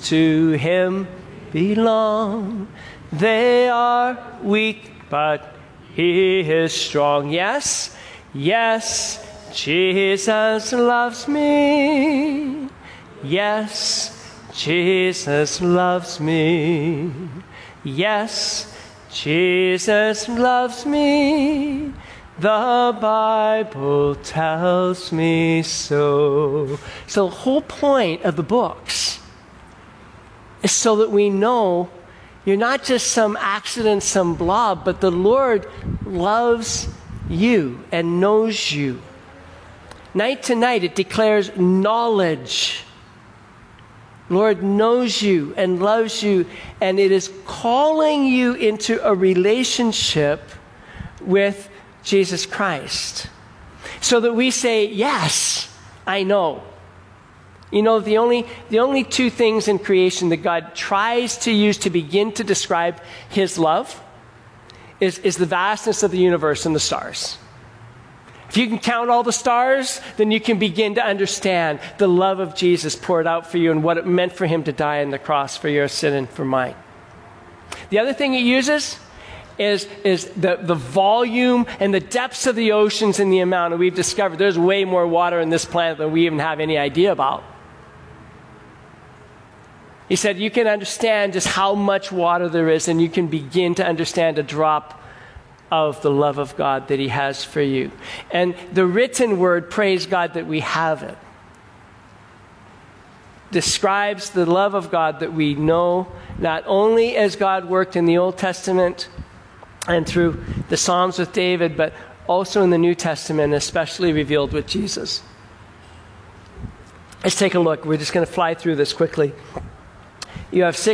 to him belong. They are weak, but he is strong. Yes, yes, Jesus loves me. Yes, Jesus loves me. Yes, Jesus loves me. The Bible tells me so. So the whole point of the books is so that we know you're not just some accident, some blob, but the Lord loves you and knows you. Night to night, it declares knowledge. Lord knows you and loves you, and it is calling you into a relationship with Jesus Christ. So that we say, yes, I know. You know, the only two things in creation that God tries to use to begin to describe his love is the vastness of the universe and the stars. If you can count all the stars, then you can begin to understand the love of Jesus poured out for you and what it meant for him to die on the cross for your sin and for mine. The other thing he uses is the volume and the depths of the oceans and the amount. And we've discovered there's way more water in this planet than we even have any idea about. He said you can understand just how much water there is, and you can begin to understand a drop of the love of God that he has for you. And the written word, praise God that we have it, describes the love of God that we know not only as God worked in the Old Testament and through the Psalms with David, but also in the New Testament, especially revealed with Jesus. Let's take a look. We're just going to fly through this quickly. You have 6